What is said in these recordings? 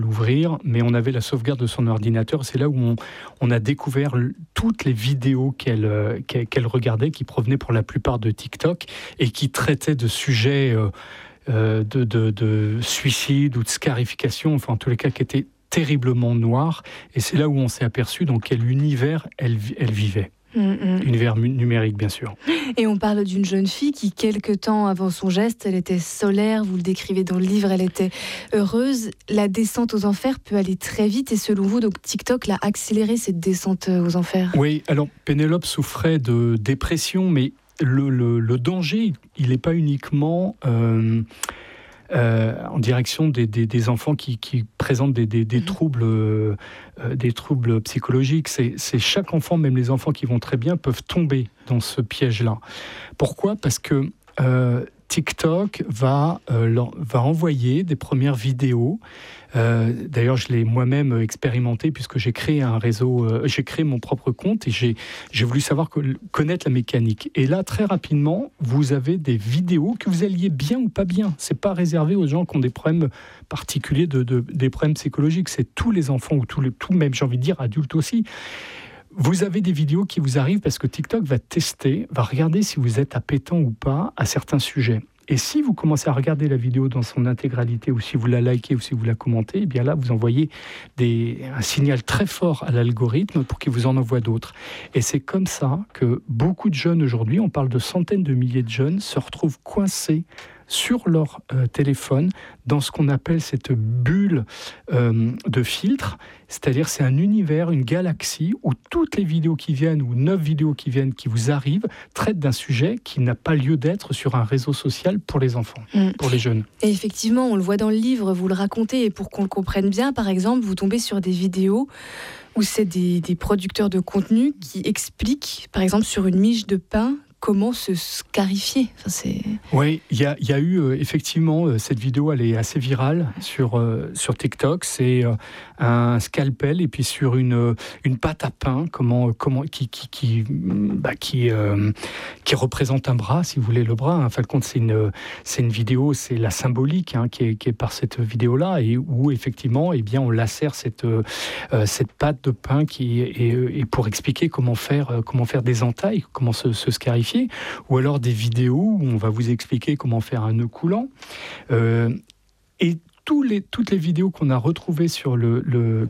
l'ouvrir, mais on avait la sauvegarde de son ordinateur. C'est là où on a découvert toutes les vidéos qu'elle regardait, qui provenaient pour la plupart de TikTok et qui traitaient de sujets de suicide ou de scarification, enfin en tous les cas qui étaient terriblement noirs. Et c'est là où on s'est aperçu dans quel univers elle vivait. Univers numérique, bien sûr. Et on parle d'une jeune fille qui, quelque temps avant son geste, elle était solaire, vous le décrivez dans le livre, elle était heureuse. La descente aux enfers peut aller très vite et selon vous, donc TikTok l'a accéléré, cette descente aux enfers? Oui, alors Pénélope souffrait de dépression, mais le danger, il n'est pas uniquement en direction des enfants qui présentent des troubles psychologiques. C'est chaque enfant, même les enfants qui vont très bien, peuvent tomber dans ce piège-là. Pourquoi ? Parce que TikTok va envoyer des premières vidéos. D'ailleurs, je l'ai moi-même expérimenté puisque j'ai créé un réseau, j'ai créé mon propre compte et j'ai voulu connaître la mécanique. Et là, très rapidement, vous avez des vidéos que vous alliez bien ou pas bien. C'est pas réservé aux gens qui ont des problèmes particuliers, des problèmes psychologiques. C'est tous les enfants ou tout même, j'ai envie de dire, adultes aussi. Vous avez des vidéos qui vous arrivent parce que TikTok va regarder si vous êtes appétent ou pas à certains sujets. Et si vous commencez à regarder la vidéo dans son intégralité, ou si vous la likez, ou si vous la commentez, eh bien là, vous envoyez un signal très fort à l'algorithme pour qu'il vous en envoie d'autres. Et c'est comme ça que beaucoup de jeunes aujourd'hui, on parle de centaines de milliers de jeunes, se retrouvent coincés sur leur téléphone dans ce qu'on appelle cette bulle de filtre. C'est-à-dire c'est un univers, une galaxie où toutes les vidéos qui viennent ou 9 vidéos qui vous arrivent traitent d'un sujet qui n'a pas lieu d'être sur un réseau social pour les enfants, pour les jeunes. Et effectivement, on le voit dans le livre, vous le racontez, et pour qu'on le comprenne bien, par exemple, vous tombez sur des vidéos où c'est des producteurs de contenu qui expliquent, par exemple, sur une miche de pain, comment se scarifier. Oui, il y a eu effectivement, cette vidéo, elle est assez virale sur TikTok. C'est un scalpel et puis sur une pâte à pain, qui représente un bras, si vous voulez, le bras. En fin de compte, c'est une vidéo, c'est la symbolique qui est par cette vidéo-là, et où effectivement, eh bien, on lacère cette pâte de pain et pour expliquer comment faire des entailles, comment se scarifier. Ou alors des vidéos où on va vous expliquer comment faire un nœud coulant. Et toutes les vidéos qu'on a retrouvées sur le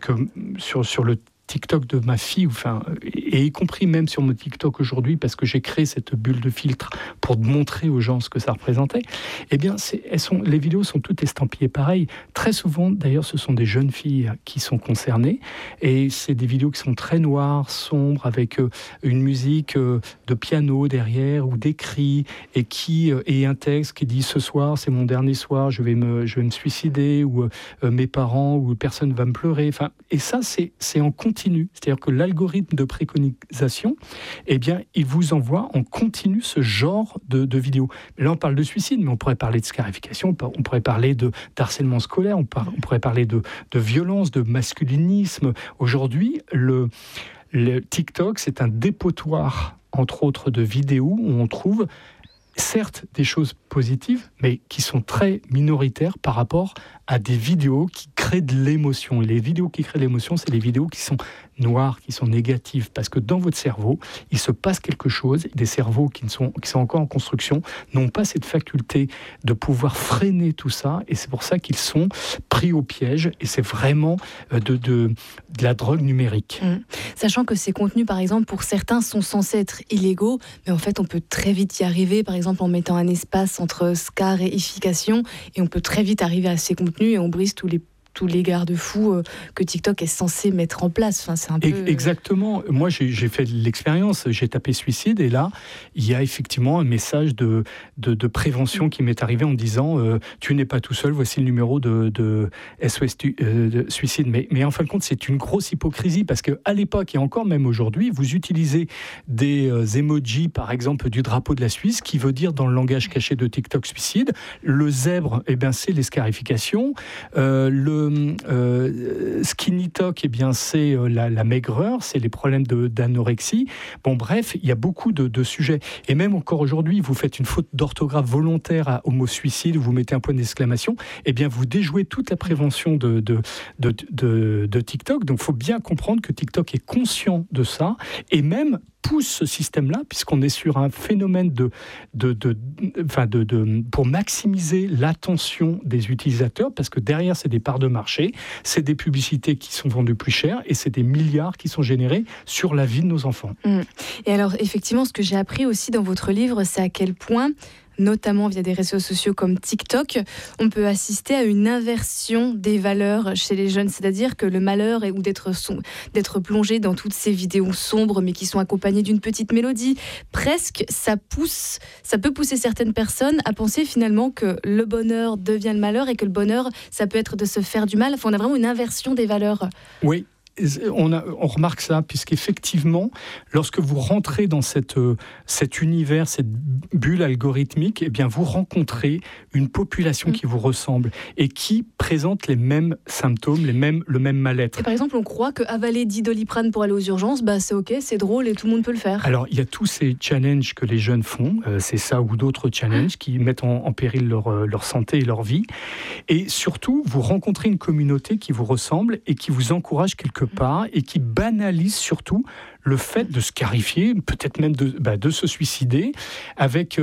TikTok de ma fille, et y compris même sur mon TikTok aujourd'hui, parce que j'ai créé cette bulle de filtre pour montrer aux gens ce que ça représentait, eh bien, les vidéos sont toutes estampillées pareil. Très souvent, d'ailleurs, ce sont des jeunes filles qui sont concernées, et c'est des vidéos qui sont très noires, sombres, avec une musique de piano derrière, ou des cris, et un texte qui dit « Ce soir, c'est mon dernier soir, je vais me suicider », ou mes parents, ou personne va me pleurer. Et ça, c'est en continu. C'est-à-dire que l'algorithme de préconisation, eh bien, il vous envoie en continu ce genre de vidéos. Là, on parle de suicide, mais on pourrait parler de scarification, on pourrait parler d'harcèlement scolaire, on pourrait parler de violence, de masculinisme. Aujourd'hui, le TikTok, c'est un dépotoir, entre autres, de vidéos où on trouve certes des choses positives, mais qui sont très minoritaires par rapport à des vidéos qui créent de l'émotion. Et les vidéos qui créent de l'émotion, c'est les vidéos qui sont noires, qui sont négatives, parce que dans votre cerveau, il se passe quelque chose. Des cerveaux qui sont encore en construction n'ont pas cette faculté de pouvoir freiner tout ça, et c'est pour ça qu'ils sont pris au piège, et c'est vraiment de la drogue numérique. Sachant que ces contenus, par exemple, pour certains, sont censés être illégaux, mais en fait, on peut très vite y arriver, par exemple, en mettant un espace entre scar et ification, et on peut très vite arriver à ces contenus, et on brise tous les garde-fous que TikTok est censé mettre en place. C'est un peu... Exactement. Moi, j'ai fait l'expérience, j'ai tapé suicide, et là, il y a effectivement un message de prévention qui m'est arrivé en disant tu n'es pas tout seul, voici le numéro de SOS de suicide. Mais en fin de compte, c'est une grosse hypocrisie, parce qu'à l'époque, et encore même aujourd'hui, vous utilisez des emojis, par exemple, du drapeau de la Suisse, qui veut dire, dans le langage caché de TikTok, suicide. Le zèbre, c'est les scarifications. Le Skinny Talk, eh bien, c'est la maigreur, c'est les problèmes d'anorexie. Bon, bref, il y a beaucoup de sujets. Et même encore aujourd'hui, vous faites une faute d'orthographe volontaire au mot suicide, vous mettez un point d'exclamation, eh bien, vous déjouez toute la prévention de TikTok. Donc, il faut bien comprendre que TikTok est conscient de ça et même pousse ce système-là, puisqu'on est sur un phénomène pour maximiser l'attention des utilisateurs, parce que derrière, c'est des parts de marché, c'est des publicités qui sont vendues plus cher, et c'est des milliards qui sont générés sur la vie de nos enfants. Et alors, effectivement, ce que j'ai appris aussi dans votre livre, c'est à quel point, notamment via des réseaux sociaux comme TikTok, on peut assister à une inversion des valeurs chez les jeunes. C'est-à-dire que le malheur est d'être plongé dans toutes ces vidéos sombres, mais qui sont accompagnées d'une petite mélodie. Presque, ça peut pousser certaines personnes à penser finalement que le bonheur devient le malheur et que le bonheur, ça peut être de se faire du mal. Enfin, on a vraiment une inversion des valeurs. Oui. On remarque ça, puisqu'effectivement, lorsque vous rentrez dans cet univers, cette bulle algorithmique, eh bien, vous rencontrez une population qui vous ressemble et qui présente les mêmes symptômes, le même mal-être. Et par exemple, on croit qu'avaler 10 Doliprane pour aller aux urgences, c'est ok, c'est drôle et tout le monde peut le faire. Alors, il y a tous ces challenges que les jeunes font, c'est ça ou d'autres challenges qui mettent en péril leur santé et leur vie. Et surtout, vous rencontrez une communauté qui vous ressemble et qui vous encourage quelque part et qui banalise surtout le fait de se scarifier, peut-être même de se suicider, avec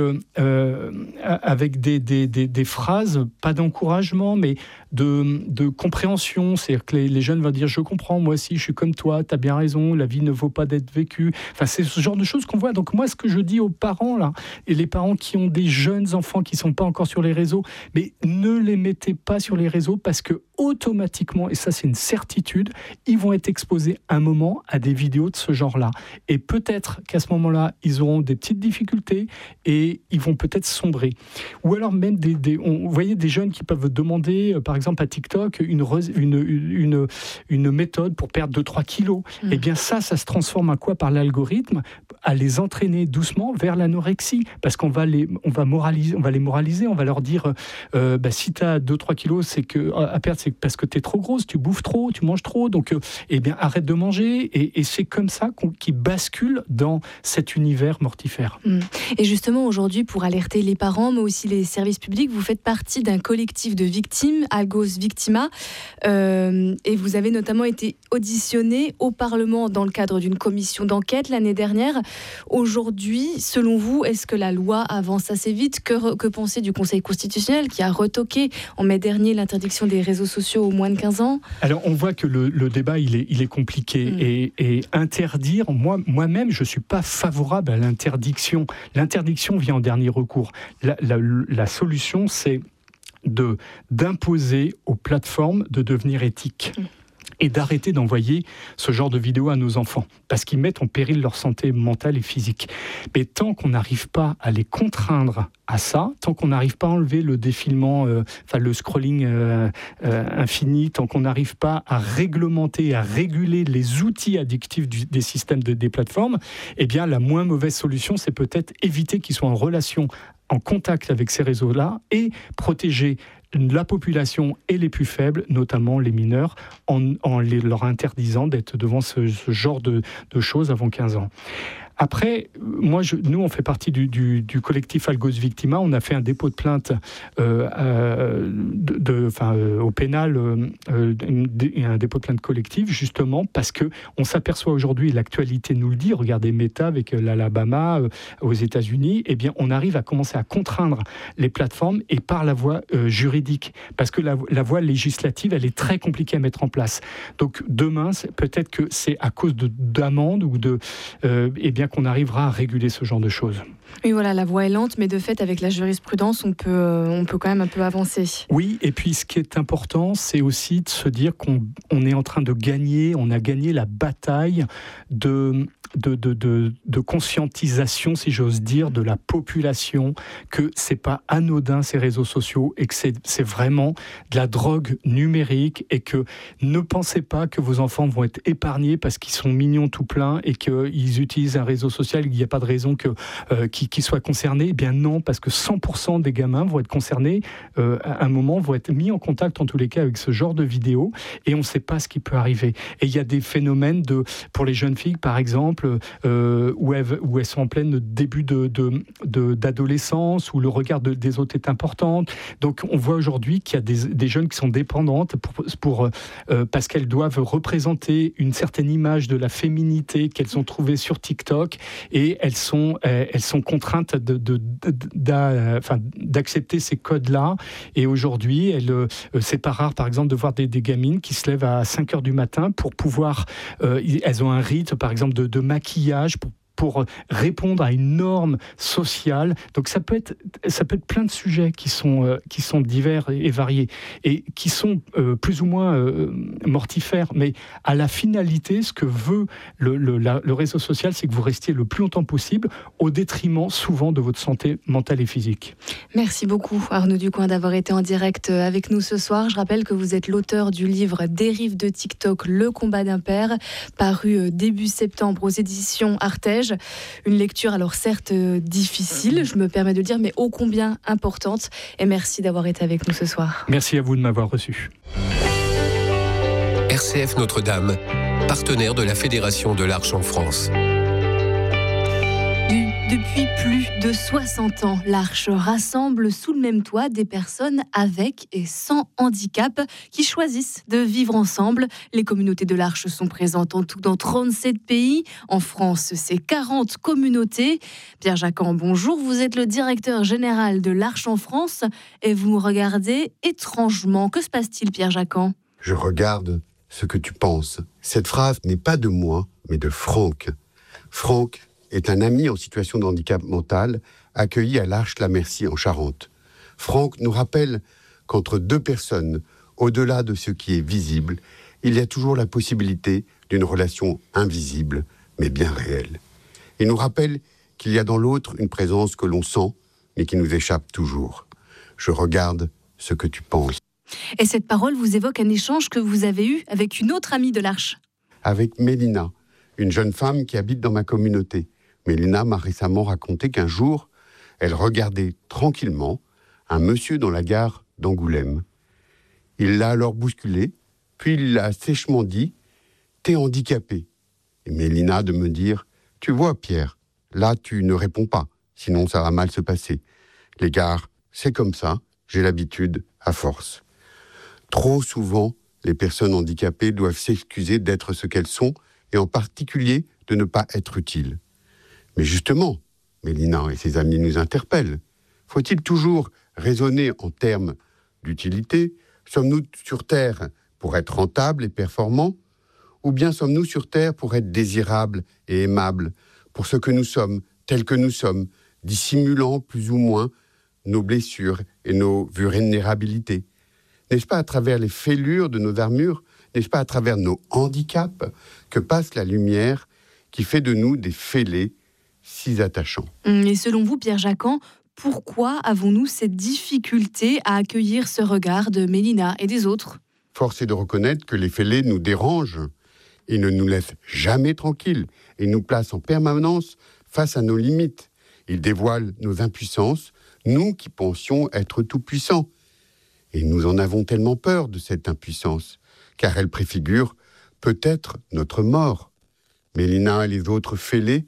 des phrases, pas d'encouragement, mais de compréhension. C'est-à-dire que les jeunes vont dire « je comprends, moi aussi, je suis comme toi, t'as bien raison, la vie ne vaut pas d'être vécue ». Enfin, c'est ce genre de choses qu'on voit. Donc moi, ce que je dis aux parents, là, et les parents qui ont des jeunes enfants qui ne sont pas encore sur les réseaux, mais ne les mettez pas sur les réseaux parce que automatiquement, et ça c'est une certitude, ils vont être exposés un moment à des vidéos de ce genre-là. Et peut-être qu'à ce moment-là, ils auront des petites difficultés et ils vont peut-être sombrer. Ou alors même, vous voyez des jeunes qui peuvent demander, par exemple à TikTok, une méthode pour perdre 2-3 kilos. Eh bien ça se transforme à quoi par l'algorithme? À les entraîner doucement vers l'anorexie. Parce qu'on va les moraliser, on va leur dire si tu as 2-3 kilos à perdre, c'est parce que tu es trop grosse, tu bouffes trop, tu manges trop, donc eh bien arrête de manger. Et c'est comme ça qui bascule dans cet univers mortifère. Et justement aujourd'hui, pour alerter les parents, mais aussi les services publics, vous faites partie d'un collectif de victimes, Algos Victima, et vous avez notamment été auditionné au Parlement dans le cadre d'une commission d'enquête l'année dernière. Aujourd'hui, selon vous, est-ce que la loi avance assez vite? Que penser du Conseil constitutionnel qui a retoqué en mai dernier l'interdiction des réseaux sociaux aux moins de 15 ans? Alors on voit que le débat il est compliqué et interdire, moi-même je ne suis pas favorable à l'interdiction. L'interdiction vient en dernier recours. La solution c'est d'imposer aux plateformes de devenir éthiques. Et d'arrêter d'envoyer ce genre de vidéos à nos enfants, parce qu'ils mettent en péril leur santé mentale et physique. Mais tant qu'on n'arrive pas à les contraindre à ça, tant qu'on n'arrive pas à enlever le défilement, le scrolling infini, tant qu'on n'arrive pas à réglementer, à réguler les outils addictifs des systèmes des plateformes, eh bien la moins mauvaise solution, c'est peut-être éviter qu'ils soient en relation, en contact avec ces réseaux-là et protéger la population et les plus faibles, notamment les mineurs, en leur interdisant d'être devant ce genre de choses avant 15 ans. Après, nous, on fait partie du collectif Algos Victima. On a fait un dépôt de plainte au pénal, un dépôt de plainte collectif, justement parce qu'on s'aperçoit aujourd'hui, l'actualité nous le dit, regardez Meta avec l'Alabama aux États-Unis, eh bien, on arrive à commencer à contraindre les plateformes et par la voie juridique. Parce que la voie législative, elle est très compliquée à mettre en place. Donc demain, peut-être que c'est à cause d'amendes ou qu'on arrivera à réguler ce genre de choses. Oui, voilà, la voie est lente, mais de fait, avec la jurisprudence, on peut quand même un peu avancer. Oui, et puis ce qui est important, c'est aussi de se dire qu'on est en train de gagner, on a gagné la bataille de conscientisation, si j'ose dire, de la population, que c'est pas anodin ces réseaux sociaux et que c'est vraiment de la drogue numérique et que ne pensez pas que vos enfants vont être épargnés parce qu'ils sont mignons tout plein et qu'ils utilisent un réseau réseau social, il n'y a pas de raison qu'ils soient concernés. Eh bien non, parce que 100% des gamins vont être concernés, à un moment, vont être mis en contact, en tous les cas, avec ce genre de vidéos, et on ne sait pas ce qui peut arriver. Et il y a des phénomènes pour les jeunes filles, par exemple, où elles sont en pleine début d'adolescence, où le regard des autres est important. Donc on voit aujourd'hui qu'il y a des jeunes qui sont dépendantes parce qu'elles doivent représenter une certaine image de la féminité qu'elles ont trouvée sur TikTok, et elles sont contraintes d'accepter ces codes-là. Et aujourd'hui, c'est pas rare, par exemple, de voir des gamines qui se lèvent à 5h du matin pour pouvoir... elles ont un rite, par exemple, de maquillage pour répondre à une norme sociale. Donc ça peut être plein de sujets qui sont divers et variés, et qui sont plus ou moins mortifères. Mais à la finalité, ce que veut le réseau social, c'est que vous restiez le plus longtemps possible, au détriment souvent de votre santé mentale et physique. Merci beaucoup Arnaud Ducoing d'avoir été en direct avec nous ce soir. Je rappelle que vous êtes l'auteur du livre Dérive de TikTok, le combat d'un père, paru début septembre aux éditions Artege. Une lecture alors certes difficile, je me permets de le dire, mais ô combien importante. Et merci d'avoir été avec nous ce soir. Merci à vous de m'avoir reçu. RCF Notre-Dame, partenaire de la Fédération de l'Arche en France. Depuis plus de 60 ans, l'Arche rassemble sous le même toit des personnes avec et sans handicap qui choisissent de vivre ensemble. Les communautés de l'Arche sont présentes en tout dans 37 pays. En France, c'est 40 communautés. Pierre Jacquan, bonjour. Vous êtes le directeur général de l'Arche en France et vous me regardez étrangement. Que se passe-t-il, Pierre Jacquan ? Je regarde ce que tu penses. Cette phrase n'est pas de moi, mais de Franck. Franck est un ami en situation de handicap mental accueilli à l'Arche-la-Merci en Charente. Franck nous rappelle qu'entre deux personnes, au-delà de ce qui est visible, il y a toujours la possibilité d'une relation invisible, mais bien réelle. Il nous rappelle qu'il y a dans l'autre une présence que l'on sent, mais qui nous échappe toujours. Je regarde ce que tu penses. Et cette parole vous évoque un échange que vous avez eu avec une autre amie de l'Arche. Avec Mélina, une jeune femme qui habite dans ma communauté. Mélina m'a récemment raconté qu'un jour, elle regardait tranquillement un monsieur dans la gare d'Angoulême. Il l'a alors bousculé, puis il l'a sèchement dit « T'es handicapé ». Et Mélina de me dire « Tu vois Pierre, là tu ne réponds pas, sinon ça va mal se passer. Les gares, c'est comme ça, j'ai l'habitude à force ». Trop souvent, les personnes handicapées doivent s'excuser d'être ce qu'elles sont, et en particulier de ne pas être utiles. Mais justement, Mélina et ses amis nous interpellent. Faut-il toujours raisonner en termes d'utilité ? Sommes-nous sur Terre pour être rentables et performants ? Ou bien sommes-nous sur Terre pour être désirables et aimables, pour ce que nous sommes, tels que nous sommes, dissimulant plus ou moins nos blessures et nos vulnérabilités ? N'est-ce pas à travers les fêlures de nos armures, n'est-ce pas à travers nos handicaps que passe la lumière qui fait de nous des fêlés si attachants ? Et selon vous, Pierre Jacquan, pourquoi avons-nous cette difficulté à accueillir ce regard de Mélina et des autres ? Force est de reconnaître que les fêlés nous dérangent et ne nous laissent jamais tranquilles et nous placent en permanence face à nos limites. Ils dévoilent nos impuissances, nous qui pensions être tout-puissants. Et nous en avons tellement peur de cette impuissance, car elle préfigure peut-être notre mort. Mélina et les autres fêlés,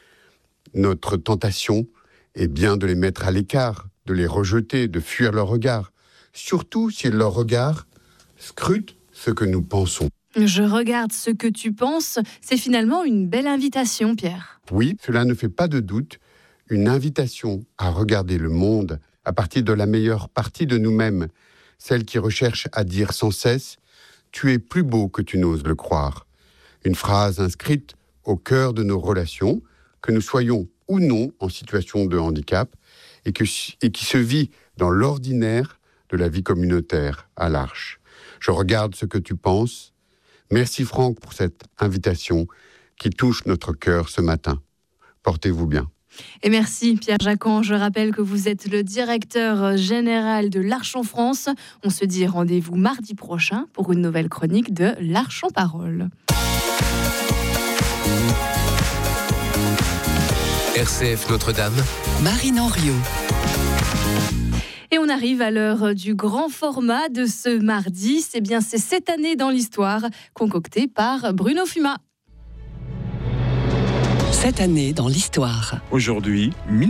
notre tentation est bien de les mettre à l'écart, de les rejeter, de fuir leur regard, surtout si leur regard scrute ce que nous pensons. Je regarde ce que tu penses, c'est finalement une belle invitation, Pierre. Oui, cela ne fait pas de doute, une invitation à regarder le monde à partir de la meilleure partie de nous-mêmes, celle qui recherche à dire sans cesse « Tu es plus beau que tu n'oses le croire ». Une phrase inscrite au cœur de nos relations, que nous soyons ou non en situation de handicap, et qui se vit dans l'ordinaire de la vie communautaire à l'Arche. Je regarde ce que tu penses. Merci Franck pour cette invitation qui touche notre cœur ce matin. Portez-vous bien. Et merci Pierre Jacquan. Je rappelle que vous êtes le directeur général de l'Arche en France. On se dit rendez-vous mardi prochain pour une nouvelle chronique de l'Arche en parole. RCF Notre-Dame, Marine Henriot. Et on arrive à l'heure du grand format de ce mardi. C'est cette année dans l'histoire, concoctée par Bruno Fuma. Cette année dans l'histoire. Aujourd'hui,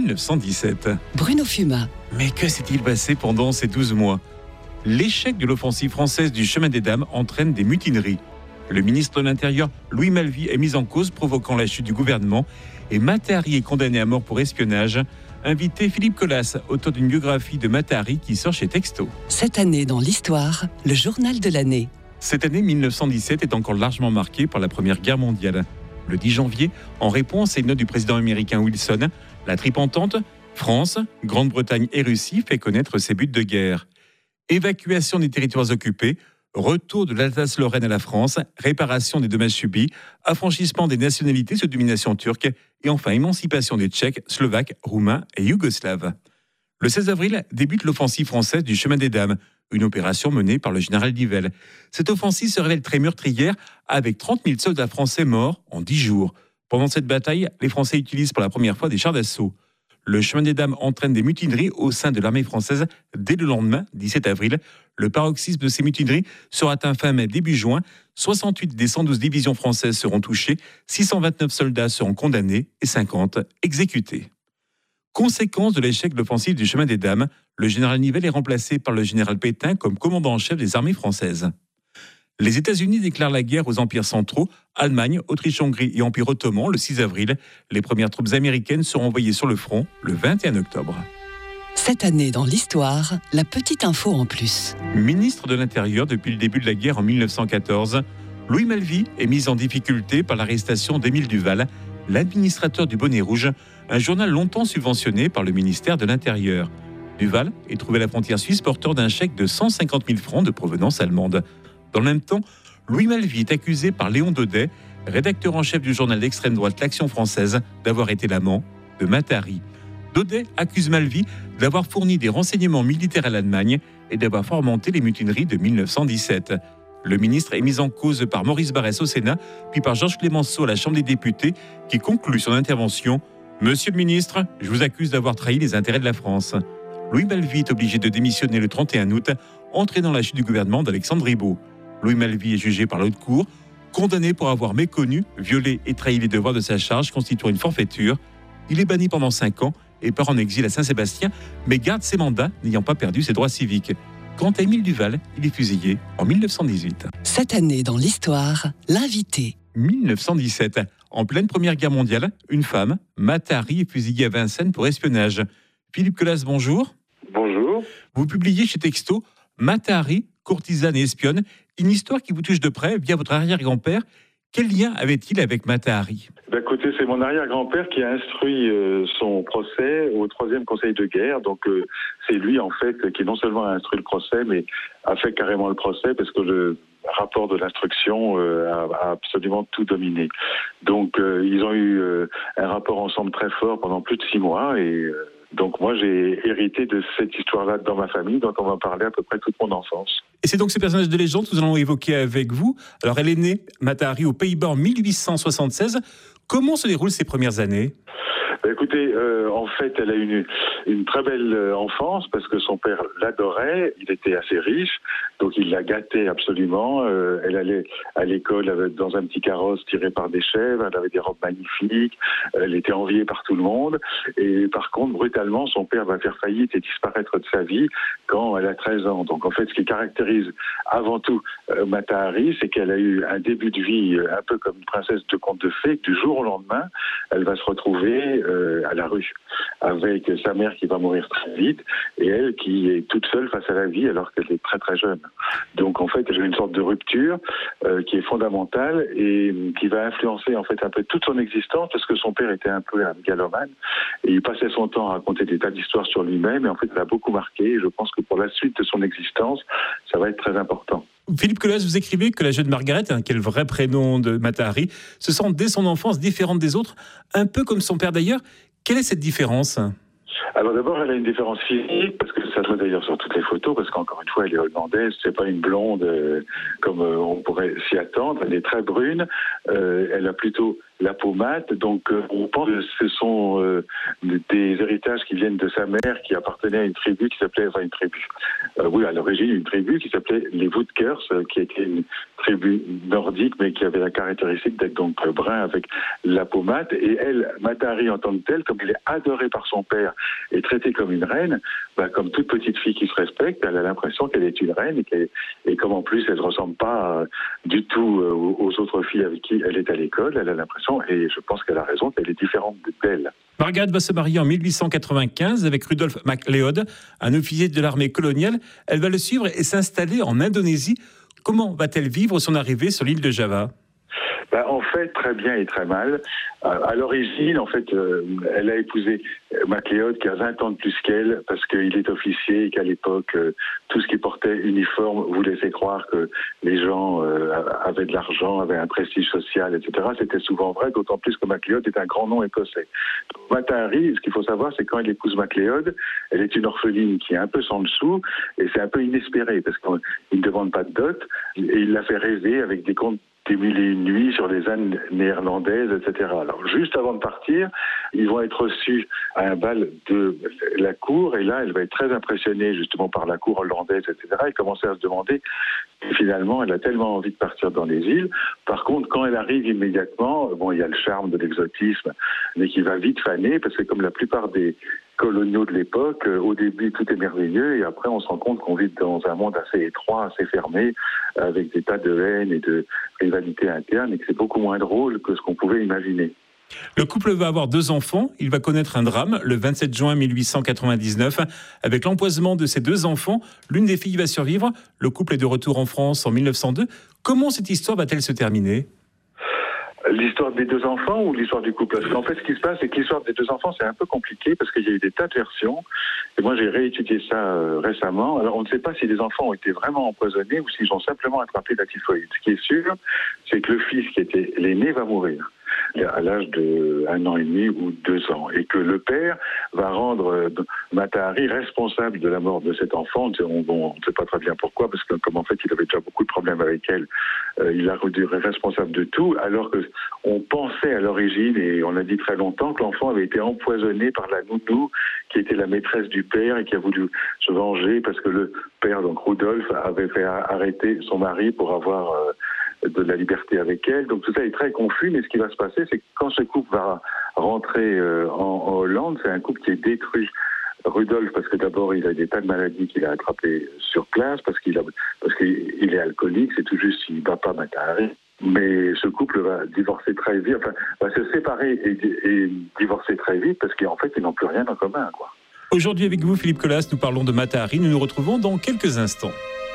1917. Bruno Fuma. Mais que s'est-il passé pendant ces 12 mois ? L'échec de l'offensive française du chemin des Dames entraîne des mutineries. Le ministre de l'Intérieur, Louis Malvy, est mis en cause, provoquant la chute du gouvernement. Et Matahari est condamné à mort pour espionnage. Invité Philippe Colas, auteur d'une biographie de Matahari qui sort chez Texto. Cette année dans l'histoire, le journal de l'année. Cette année 1917 est encore largement marquée par la Première Guerre mondiale. Le 10 janvier, en réponse à une note du président américain Wilson, la triple-entente, France, Grande-Bretagne et Russie, fait connaître ses buts de guerre. Évacuation des territoires occupés, retour de l'Alsace-Lorraine à la France, réparation des dommages subis, affranchissement des nationalités sous domination turque et enfin émancipation des Tchèques, Slovaques, Roumains et Yougoslaves. Le 16 avril débute l'offensive française du chemin des Dames, une opération menée par le général Nivelle. Cette offensive se révèle très meurtrière avec 30 000 soldats français morts en 10 jours. Pendant cette bataille, les Français utilisent pour la première fois des chars d'assaut. Le chemin des Dames entraîne des mutineries au sein de l'armée française dès le lendemain, 17 avril. Le paroxysme de ces mutineries sera atteint fin mai, début juin. 68 des 112 divisions françaises seront touchées, 629 soldats seront condamnés et 50 exécutés. Conséquence de l'échec de l'offensive du chemin des Dames, le général Nivelle est remplacé par le général Pétain comme commandant en chef des armées françaises. Les États-Unis déclarent la guerre aux empires centraux, Allemagne, Autriche-Hongrie et Empire ottoman le 6 avril. Les premières troupes américaines seront envoyées sur le front le 21 octobre. Cette année dans l'histoire, la petite info en plus. Ministre de l'Intérieur depuis le début de la guerre en 1914, Louis Malvy est mis en difficulté par l'arrestation d'Émile Duval, l'administrateur du Bonnet Rouge, un journal longtemps subventionné par le ministère de l'Intérieur. Duval est trouvé à la frontière suisse porteur d'un chèque de 150 000 francs de provenance allemande. Dans le même temps, Louis Malvy est accusé par Léon Daudet, rédacteur en chef du journal d'extrême droite L'Action française, d'avoir été l'amant de Matahari. Daudet accuse Malvy d'avoir fourni des renseignements militaires à l'Allemagne et d'avoir fomenté les mutineries de 1917. Le ministre est mis en cause par Maurice Barrès au Sénat, puis par Georges Clemenceau à la Chambre des députés, qui conclut son intervention « Monsieur le ministre, je vous accuse d'avoir trahi les intérêts de la France ». Louis Malvy est obligé de démissionner le 31 août, entraînant la chute du gouvernement d'Alexandre Ribot. Louis Malvy est jugé par la haute cour, condamné pour avoir méconnu, violé et trahi les devoirs de sa charge constituant une forfaiture. Il est banni pendant 5 ans et part en exil à Saint-Sébastien, mais garde ses mandats, n'ayant pas perdu ses droits civiques. Quant à Émile Duval, il est fusillé en 1918. Cette année dans l'histoire, l'invité. 1917. En pleine Première Guerre mondiale, une femme, Matahari, est fusillée à Vincennes pour espionnage. Philippe Colas, bonjour. Bonjour. Vous publiez chez Texto Matahari, courtisane et espionne, une histoire qui vous touche de près via votre arrière-grand-père. Quel lien avait-il avec Matahari ? Écoutez, c'est mon arrière-grand-père qui a instruit son procès au 3e Conseil de guerre. Donc, c'est lui, en fait, qui non seulement a instruit le procès, mais a fait carrément le procès parce que le rapport de l'instruction a absolument tout dominé. Donc, ils ont eu un rapport ensemble très fort pendant plus de 6 mois et... Donc moi, j'ai hérité de cette histoire-là dans ma famille, dont on m'a parlé à peu près toute mon enfance. Et c'est donc ce personnage de légende que nous allons évoquer avec vous. Alors elle est née, Matahari, aux Pays-Bas en 1876. Comment se déroulent ses premières années ? Écoutez, en fait, elle a eu une très belle enfance parce que son père l'adorait. Il était assez riche, donc il l'a gâtée absolument. Elle allait à l'école dans un petit carrosse tiré par des chèvres. Elle avait des robes magnifiques. Elle était enviée par tout le monde. Et par contre, brutalement, son père va faire faillite et disparaître de sa vie quand elle a 13 ans. Donc en fait, ce qui caractérise avant tout Matahari, c'est qu'elle a eu un début de vie un peu comme une princesse de conte de fées. Du jour au lendemain, elle va se retrouver à la rue, avec sa mère qui va mourir très vite, et elle qui est toute seule face à la vie alors qu'elle est très très jeune. Donc en fait, elle a une sorte de rupture qui est fondamentale et qui va influencer en fait un peu toute son existence, parce que son père était un peu un mégalomane, et il passait son temps à raconter des tas d'histoires sur lui-même, et en fait, elle a beaucoup marqué, et je pense que pour la suite de son existence, ça va être très important. Philippe Colas, vous écrivez que la jeune Margaret, qui est le vrai prénom de Matahari, se sent dès son enfance différente des autres, un peu comme son père d'ailleurs. Quelle est cette différence ? Alors d'abord, elle a une différence physique, parce que ça se voit d'ailleurs sur toutes les photos, parce qu'encore une fois, elle est hollandaise, c'est pas une blonde comme on pourrait s'y attendre. Elle est très brune, elle a plutôt la peau mate, donc on pense que ce sont des héritages qui viennent de sa mère, qui appartenait à une tribu qui s'appelait, à l'origine une tribu qui s'appelait les Woodkers, qui était une tribu nordique, mais qui avait la caractéristique d'être donc brun avec la peau mate. Et elle, Mata Hari en tant que telle, comme elle est adorée par son père et traitée comme une reine, comme toute petite fille qui se respecte, elle a l'impression qu'elle est une reine et comme en plus elle ne ressemble pas du tout aux autres filles avec qui elle est à l'école, elle a l'impression, et je pense qu'elle a raison, qu'elle est différente d'elle. Margaret va se marier en 1895 avec Rudolf MacLeod, un officier de l'armée coloniale. Elle va le suivre et s'installer en Indonésie. Comment va-t-elle vivre son arrivée sur l'île de Java ? En fait, très bien et très mal. À l'origine, en fait, elle a épousé MacLeod qui a 20 ans de plus qu'elle parce qu'il est officier et qu'à l'époque, tout ce qui portait uniforme vous laissait croire que les gens avaient de l'argent, avaient un prestige social, etc. C'était souvent vrai, d'autant plus que MacLeod est un grand nom écossais. Mata Hari, ce qu'il faut savoir, c'est que quand elle épouse MacLeod, elle est une orpheline qui est un peu sans dessous et c'est un peu inespéré parce qu'il ne demande pas de dot et il la fait rêver avec des contes des mille et une nuits sur les ânes néerlandaises, etc. Alors, juste avant de partir, ils vont être reçus à un bal de la cour, et là, elle va être très impressionnée, justement, par la cour hollandaise, etc., et commencer à se demander, finalement, elle a tellement envie de partir dans les îles. Par contre, quand elle arrive immédiatement, il y a le charme de l'exotisme, mais qui va vite faner, parce que comme la plupart des coloniaux de l'époque, au début tout est merveilleux et après on se rend compte qu'on vit dans un monde assez étroit, assez fermé, avec des tas de haine et de rivalité interne et que c'est beaucoup moins drôle que ce qu'on pouvait imaginer. Le couple va avoir 2 enfants. Il va connaître un drame le 27 juin 1899. Avec l'empoisonnement de ses 2 enfants, l'une des filles va survivre. Le couple est de retour en France en 1902. Comment cette histoire va-t-elle se terminer ? L'histoire des 2 enfants ou l'histoire du couple ? Parce qu'en fait, ce qui se passe, c'est que l'histoire des 2 enfants, c'est un peu compliqué parce qu'il y a eu des tas de versions. Et moi, j'ai réétudié ça récemment. Alors, on ne sait pas si les enfants ont été vraiment empoisonnés ou s'ils ont simplement attrapé la typhoïde. Ce qui est sûr, c'est que le fils qui était l'aîné va mourir à l'âge de 1 an et demi ou 2 ans, et que le père va rendre Mata Hari responsable de la mort de cet enfant. On ne sait pas très bien pourquoi, parce que comme en fait il avait déjà beaucoup de problèmes avec elle, il l'a rendu responsable de tout, alors qu'on pensait à l'origine, et on a dit très longtemps, que l'enfant avait été empoisonné par la nounou, qui était la maîtresse du père, et qui a voulu se venger, parce que le père, donc Rudolf, avait fait arrêter son mari pour avoir de la liberté avec elle. Donc tout ça est très confus, mais ce qui va se passer, c'est que quand ce couple va rentrer en Hollande, c'est un couple qui est détruit. Rudolf, parce que d'abord il a des tas de maladies qu'il a attrapées sur place, parce qu'il est alcoolique, c'est tout juste s'il ne bat pas Mata Hari. Mais ce couple va divorcer très vite, va se séparer et divorcer très vite, parce qu'en fait ils n'ont plus rien en commun, quoi. Aujourd'hui avec vous, Philippe Colas, nous parlons de Mata Hari. Nous nous retrouvons dans quelques instants.